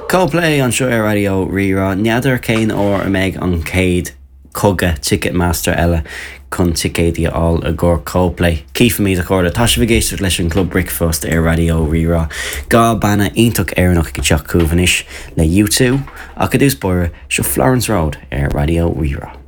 Coldplay an seo ar radio rira neadidir céin ó a méid an céad coga Ticketmaster eile chun ticéadí all a ggur Coldplay. Cífa míad a chuirda tá sé bhgéisteart leis an Club Breakfast ar radio rira. Gá banna ionach éireannach go teach cuahanis le U2 a go dús buir seo Florence Road ar radio rira.